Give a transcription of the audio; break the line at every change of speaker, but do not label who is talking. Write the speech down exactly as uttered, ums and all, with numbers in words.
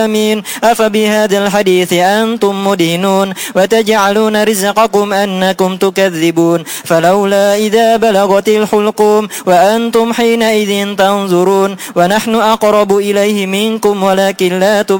آمين. أفبهذا الحديث أنتم مدهنون وتجعلون رزقكم أنكم تكذبون فلولا إذا بلغت الحلقوم وأنتم حينئذ تنظرون ونحن أقرب إليه منكم ولكن لا تبصرون